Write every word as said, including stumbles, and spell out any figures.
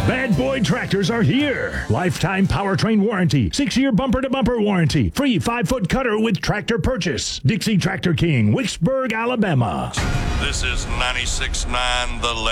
Bad Boy Tractors are here. Lifetime powertrain warranty, six-year bumper-to-bumper warranty, free five-foot cutter with tractor purchase. Dixie Tractor King, Wicksburg, Alabama. This is ninety-six point nine The